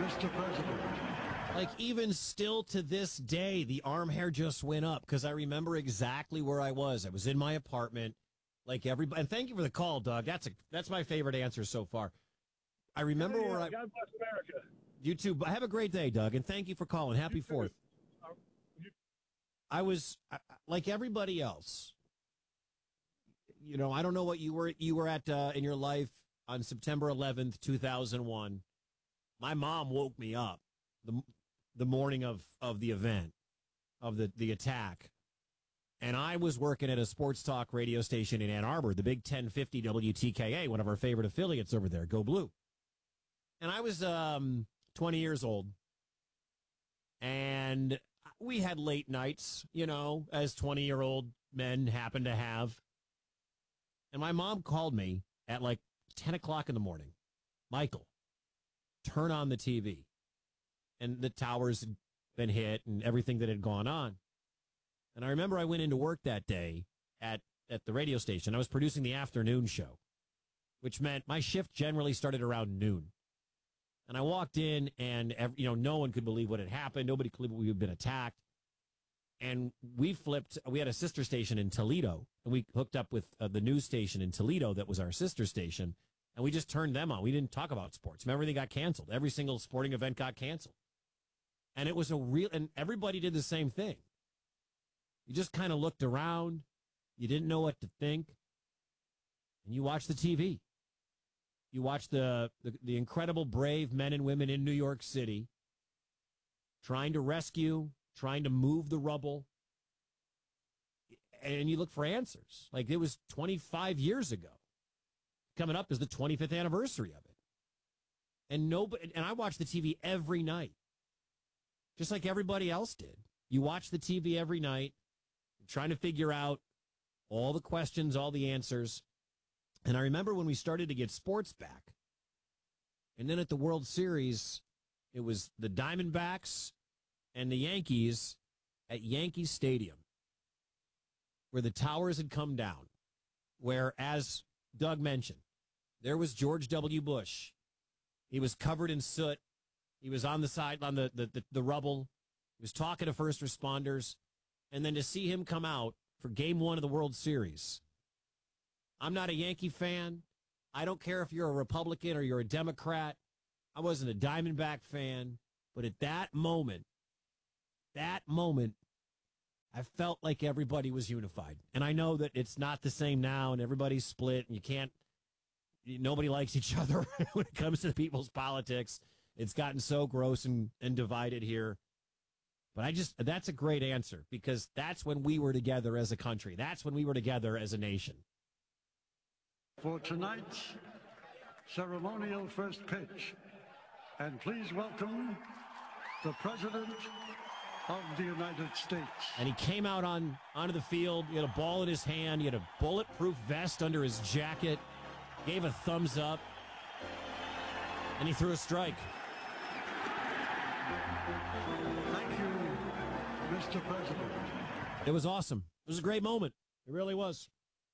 Mr. President. Like, even still to this day, the arm hair just went up because I remember exactly where I was. I was in my apartment, like everybody. And thank you for the call, Doug. That's my favorite answer so far. I remember where I. God bless America. You too. Have a great day, Doug, and thank you for calling. Happy 4th. I was like everybody else. You know, I don't know what you were at in your life on September 11th, 2001. My mom woke me up the morning of the event, of the attack. And I was working at a sports talk radio station in Ann Arbor, the Big 1050 WTKA, one of our favorite affiliates over there, Go Blue. And I was 20 years old. And we had late nights, you know, as 20-year-old men happen to have. And my mom called me at like 10 o'clock in the morning. Michael, turn on the TV. And the towers had been hit and everything that had gone on. And I remember I went into work that day at the radio station. I was producing the afternoon show, which meant my shift generally started around noon. And I walked in and, you know, no one could believe what had happened. Nobody could believe we had been attacked. And we had a sister station in Toledo, and we hooked up with the news station in Toledo that was our sister station, and we just turned them on. We didn't talk about sports. Everything got canceled. Every single sporting event got canceled. And it was and everybody did the same thing. You just kind of looked around. You didn't know what to think. And you watched the TV. You watched the incredible, brave men and women in New York City trying to rescue, trying to move the rubble. And you look for answers. Like, it was 25 years ago. Coming up is the 25th anniversary of it. And I watched the TV every night. Just like everybody else did. You watch the TV every night, trying to figure out all the questions, all the answers. And I remember when we started to get sports back. And then at the World Series, it was the Diamondbacks and the Yankees at Yankee Stadium, where the towers had come down, where, as Doug mentioned, there was George W. Bush. He was covered in soot. He was on the side, on the rubble. He was talking to first responders. And then to see him come out for Game 1 of the World Series. I'm not a Yankee fan. I don't care if you're a Republican or you're a Democrat. I wasn't a Diamondback fan. But at that moment, I felt like everybody was unified. And I know that it's not the same now, and everybody's split, and nobody likes each other when it comes to people's politics. It's gotten so gross and divided here. But that's a great answer, because that's when we were together as a country. That's when we were together as a nation. For tonight's ceremonial first pitch, and please welcome the President of the United States. And he came out onto the field. He had a ball in his hand. He had a bulletproof vest under his jacket. Gave a thumbs up. And he threw a strike. Thank you, Mr. President. It was awesome. It was a great moment. It really was.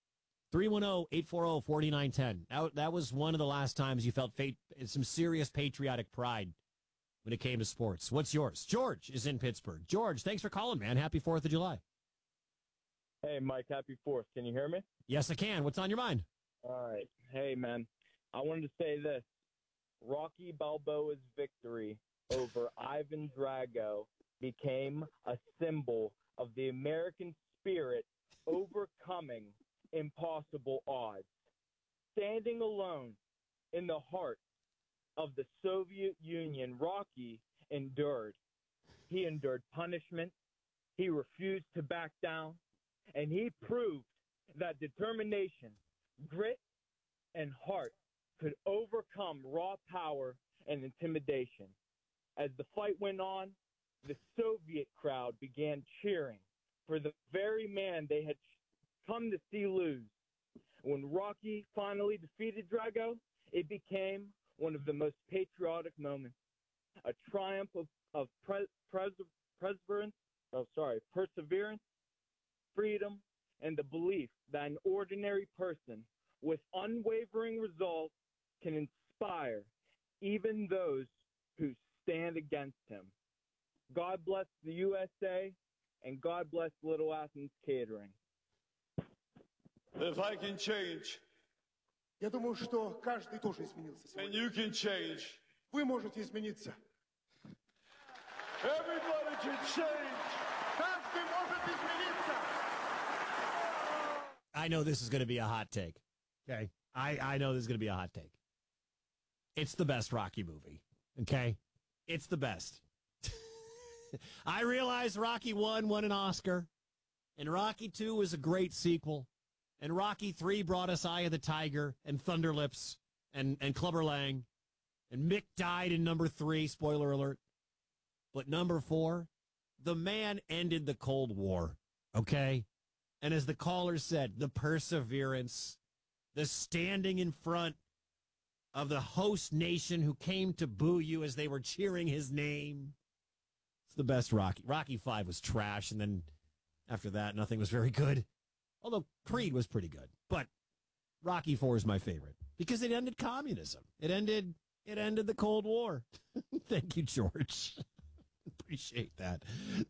310-840-4910. That was one of the last times you felt some serious patriotic pride when it came to sports. What's yours? George is in Pittsburgh. George, thanks for calling, man. Happy 4th of July. Hey, Mike, happy 4th. Can you hear me? Yes, I can. What's on your mind? All right. Hey, man, I wanted to say this. Rocky Balboa's victory over Ivan Drago became a symbol of the American spirit overcoming impossible odds. Standing alone in the heart of the Soviet Union, Rocky endured. He endured punishment. He refused to back down. And he proved that determination, grit, and heart could overcome raw power and intimidation. As the fight went on, the Soviet crowd began cheering for the very man they had come to see lose. When Rocky finally defeated Drago, it became one of the most patriotic moments, a triumph of perseverance, freedom, and the belief that an ordinary person with unwavering resolve can inspire even those who stand against him. God bless the USA, and God bless Little Athens Catering. If I can change, Я думаю, что каждый тоже изменился and сегодня. you can change, Вы можете измениться. everybody can change. Каждый может измениться. I know this is going to be a hot take. Okay. I know this is going to be a hot take. It's the best Rocky movie. Okay. It's the best. I realize Rocky 1 won an Oscar, and Rocky 2 was a great sequel, and Rocky 3 brought us Eye of the Tiger and Thunderlips and Clubber Lang, and Mick died in number 3, spoiler alert. But number 4, the man ended the Cold War, okay? And as the caller said, the perseverance, the standing in front of the host nation who came to boo you as they were cheering his name. It's the best Rocky. Rocky 5 was trash, and then after that, nothing was very good. Although Creed was pretty good. But Rocky 4 is my favorite because it ended communism. It ended the Cold War. Thank you, George. Appreciate that.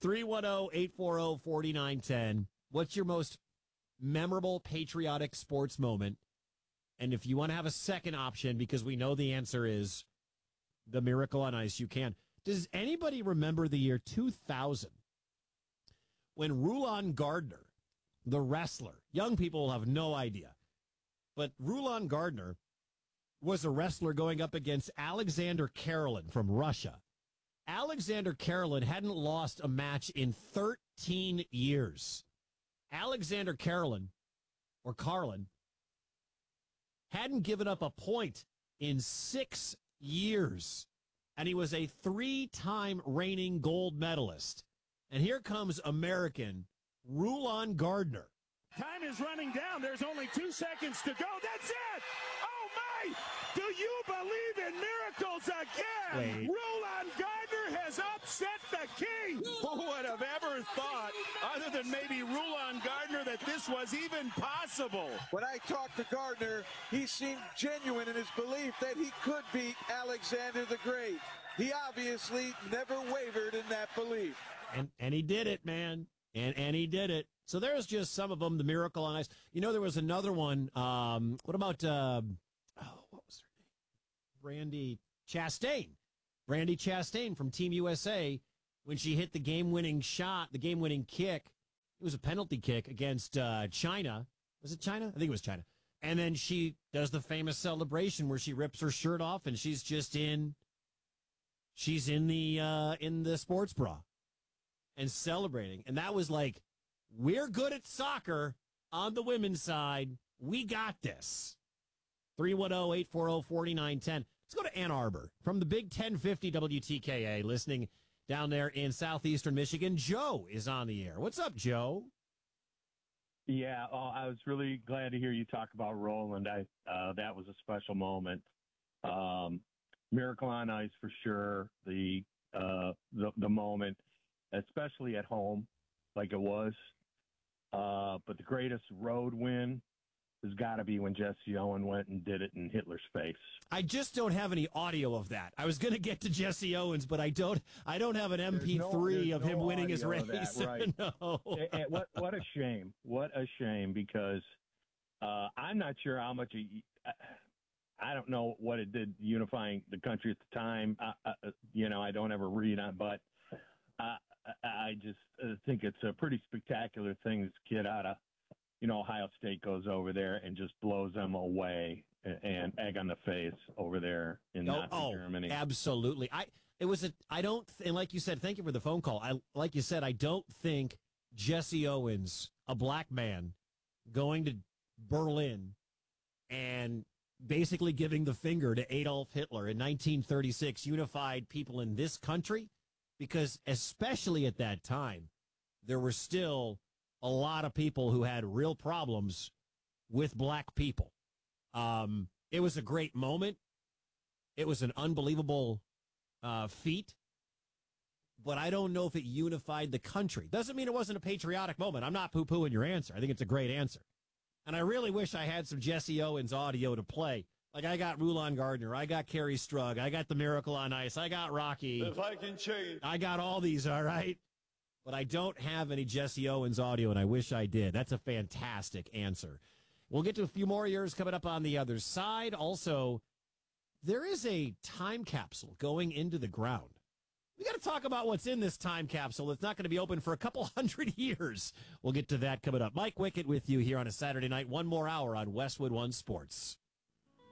310-840-4910. What's your most memorable patriotic sports moment? And if you want to have a second option, because we know the answer is the Miracle on Ice, you can. Does anybody remember the year 2000 when Rulon Gardner, the wrestler, young people will have no idea, but Rulon Gardner was a wrestler going up against Alexander Karelin from Russia. Alexander Karelin hadn't lost a match in 13 years. Alexander Karelin, or Carlin, hadn't given up a point in 6 years. And he was a 3-time reigning gold medalist. And here comes American Rulon Gardner. Time is running down. There's only 2 seconds to go. That's it! Oh, my! Do you believe in miracles again? Wait. Rulon Gardner has upset the king! Who would have ever thought, other than maybe Rulon Gardner, that this was even possible? When I talked to Gardner, he seemed genuine in his belief that he could beat Alexander the Great. He obviously never wavered in that belief. And he did it, man. And he did it. So there's just some of them, the Miracle on Ice. You know, there was another one. What about, what was her name? Brandy Chastain. Brandy Chastain from Team USA, when she hit the game-winning shot, the game-winning kick. It was a penalty kick against China. Was it China? I think it was China. And then she does the famous celebration where she rips her shirt off and she's in the sports bra and celebrating. And that was like, we're good at soccer on the women's side. We got this. 310-840-4910. Let's go to Ann Arbor from the Big 1050 WTKA, listening down there in southeastern Michigan. Joe is on the air. What's up, Joe? Yeah, I was really glad to hear you talk about Roland. That was a special moment. Miracle on Ice for sure. The moment, especially at home, like it was. But the greatest road win has got to be when Jesse Owens went and did it in Hitler's face. I just don't have any audio of that. I was going to get to Jesse Owens, but I don't have an MP3 of him winning his race. That, right. No. What a shame. What a shame, because I'm not sure how much I don't know what it did unifying the country at the time. I don't ever read on, but I just think it's a pretty spectacular thing. This kid out of Ohio State goes over there and just blows them away and egg on the face over there in Nazi Germany. Absolutely. And like you said, thank you for the phone call. Like you said, I don't think Jesse Owens, a black man, going to Berlin and basically giving the finger to Adolf Hitler in 1936 unified people in this country, because especially at that time, there were still a lot of people who had real problems with black people. It was a great moment. It was an unbelievable feat. But I don't know if it unified the country. Doesn't mean it wasn't a patriotic moment. I'm not poo-pooing your answer. I think it's a great answer. And I really wish I had some Jesse Owens audio to play. Like, I got Rulon Gardner. I got Kerry Strug. I got the Miracle on Ice. I got Rocky. If I can change. I got all these, all right? But I don't have any Jesse Owens audio, and I wish I did. That's a fantastic answer. We'll get to a few more years coming up on the other side. Also, there is a time capsule going into the ground. We got to talk about what's in this time capsule. It's not going to be open for a couple 100 years. We'll get to that coming up. Mike Wickett with you here on a Saturday night. One more hour on Westwood One Sports.